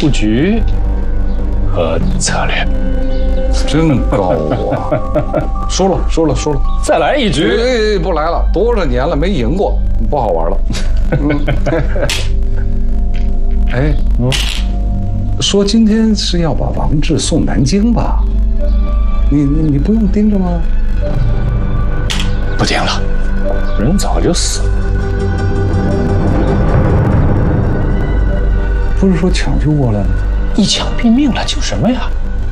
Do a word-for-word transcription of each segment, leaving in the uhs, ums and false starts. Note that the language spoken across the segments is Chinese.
布局和策略。 真高啊！输了，输了，输了！ 再来一局。 哎，不来了，多少年了没赢过，不好玩了。嗯、哎，嗯，说今天是要把王志送南京吧？你你你不用盯着吗？ 不盯了，人早就死了。 不是说抢救过来了？ 一枪毙命了，救什么呀？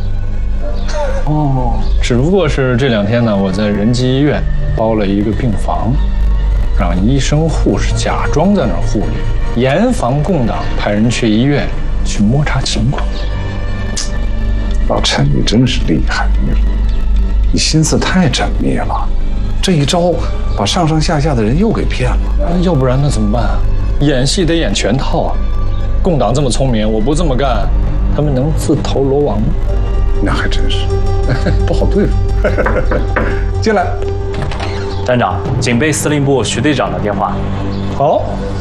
哦，只不过是这两天呢，我在仁济医院包了一个病房，让医生护士假装在那儿护理，严防共党派人去医院去摸查情况。 老陈，你真是厉害，你你心思太缜密了，这一招把上上下下的人又给骗了。 要不然那怎么办啊？演戏得演全套啊！共党这么聪明，我不这么干，他们能自投罗网吗？ 那还真是不好对付。进来， 站长，警备司令部徐队长的电话。 好，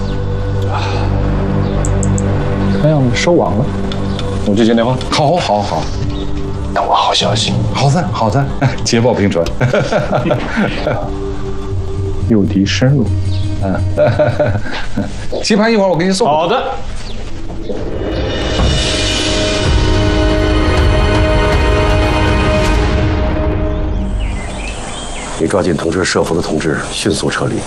看样子收网了，我去接电话。 好，好，好， 等我好消息。 好的，好的，捷报频传。 诱敌深入。 嗯，棋盘一会儿我给你送。 好的。 你抓紧通知设伏的同志迅速撤离。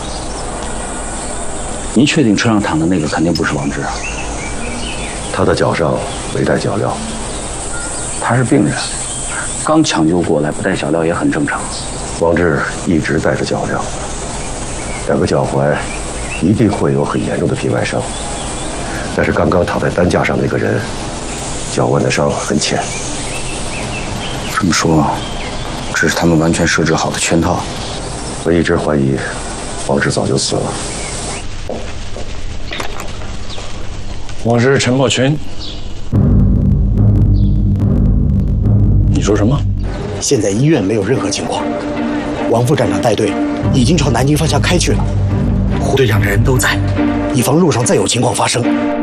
您确定车上躺的那个肯定不是王志啊？他的脚上没带脚镣，他是病人，刚抢救过来，不带脚镣也很正常。王志一直带着脚镣，两个脚踝一定会有很严重的皮外伤，但是刚刚躺在担架上那个人，脚腕的伤很浅。这么说，这是他们完全设置好的圈套。我一直怀疑王志早就死了。 我是陈默群。你说什么？ 现在医院没有任何情况，王副站长带队已经朝南京方向开去了，胡队长的人都在，以防路上再有情况发生。